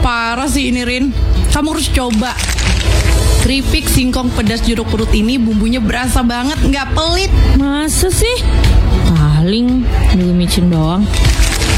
Parah sih ini, Rin. Kamu harus coba. Keripik singkong pedas jeruk purut ini bumbunya berasa banget, nggak pelit. Masa sih? Paling juga micin doang.